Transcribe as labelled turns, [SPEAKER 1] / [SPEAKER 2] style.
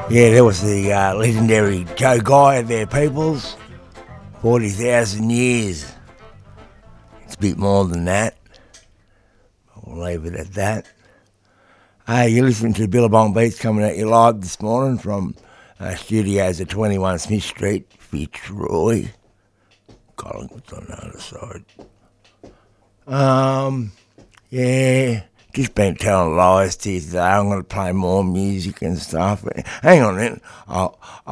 [SPEAKER 1] Yeah, that was the legendary Joe Guy there, peoples. 40,000 years. It's a bit more than that. We'll leave it at that. Hey, you're listening to Billabong Beats coming at you live this morning from studios at 21 Smith Street, Fitzroy. Collingwood's on the other side. Yeah, just been telling lies to you today. I'm going to play more music and stuff. Hang on a minute. I'll